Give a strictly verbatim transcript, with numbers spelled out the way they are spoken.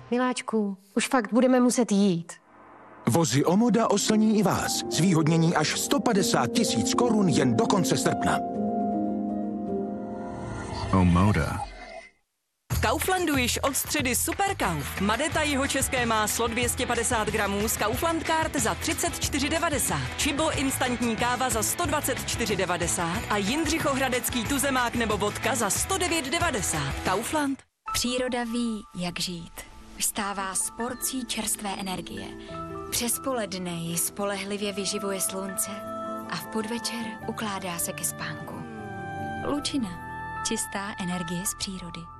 Miláčku, už fakt budeme muset jít. Vozy Omoda oslní i vás. Zvýhodnění až sto padesát tisíc korun jen do konce srpna. Omoda. V Kauflandu již od středy Superkauf. Madeta jihočeské máslo dvě stě padesát gramů z Kaufland Card za třicet čtyři devadesát. Čibo instantní káva za sto dvacet čtyři devadesát a Jindřichohradecký tuzemák nebo vodka za sto devět devadesát. Kaufland. Příroda ví, jak žít. Vstává s porcí čerstvé energie. Přes poledne ji spolehlivě vyživuje slunce a v podvečer ukládá se ke spánku. Lučina. Čistá energie z přírody.